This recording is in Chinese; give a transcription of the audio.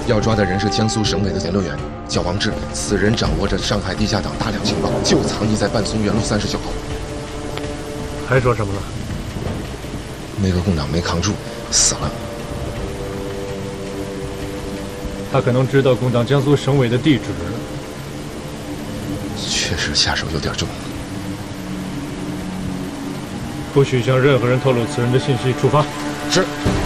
要抓的人是江苏省委的联络员，叫王志。此人掌握着上海地下党大量情报，就藏匿在半松园路39号。 还说什么了？ 那个共党没扛住，死了。 他可能知道共党江苏省委的地址。 确实下手有点重。 不许向任何人透露此人的信息。出发。 是。